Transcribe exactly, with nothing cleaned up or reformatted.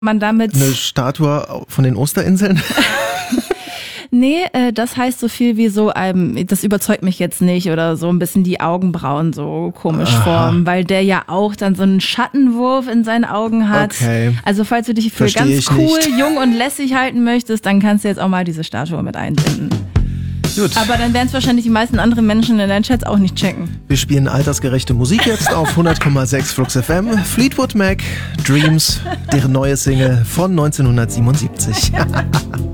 man damit... Eine Statue von den Osterinseln? Nee, äh, das heißt so viel wie so, ähm, das überzeugt mich jetzt nicht oder so ein bisschen die Augenbrauen so komisch Aha. formen, weil der ja auch dann so einen Schattenwurf in seinen Augen hat. Okay. Also falls du dich für Versteh ganz ich cool, nicht. jung und lässig halten möchtest, dann kannst du jetzt auch mal diese Statue mit einbinden. Gut. Aber dann werden es wahrscheinlich die meisten anderen Menschen in deinen Chats auch nicht checken. Wir spielen altersgerechte Musik jetzt auf hundert Komma sechs Flux F M. Fleetwood Mac, Dreams, deren neue Single von neunzehnhundertsiebenundsiebzig.